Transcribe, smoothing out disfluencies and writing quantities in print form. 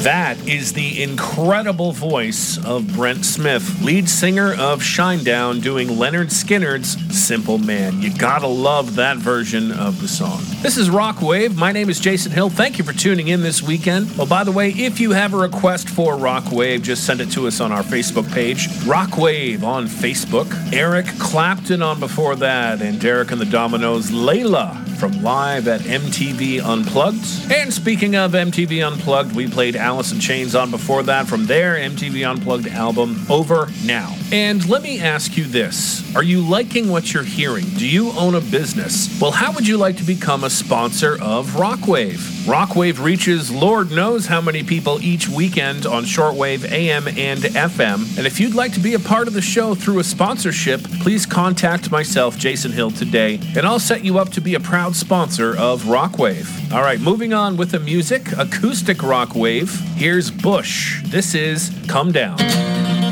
That is the incredible voice of Brent Smith, lead singer of Shinedown, doing Lynyrd Skynyrd's Simple Man. You gotta love that version of the song. This is Rockwave. My name is Jason Hill. Thank you for tuning in this weekend. Well, by the way, if you have a request for Rockwave, just send it to us on our Facebook page, Rockwave on Facebook. Eric Clapton on before that, and Derek and the Dominoes, Layla from Live at MTV Unplugged. And speaking of MTV Unplugged, we played Alice in Chains on before that from their MTV Unplugged album, Over Now. And let me ask you this. Are you liking what you're hearing? Do you own a business? Well, how would you like to become a sponsor of Rockwave? Rockwave reaches Lord knows how many people each weekend on shortwave AM and FM. And if you'd like to be a part of the show through a sponsorship, please contact myself, Jason Hill, today, and I'll set you up to be a proud sponsor of Rockwave. All right, moving on with the music, acoustic Rockwave. Here's Bush. This is Come Down.